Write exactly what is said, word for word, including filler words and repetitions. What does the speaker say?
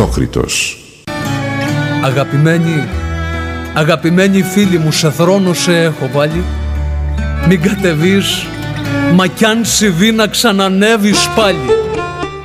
Αυτόκριτος. Αγαπημένοι, αγαπημένοι φίλοι μου, σε θρόνο σε έχω βάλει. Μην κατεβείς, μα κι αν συμβεί να ξανανεύεις πάλι.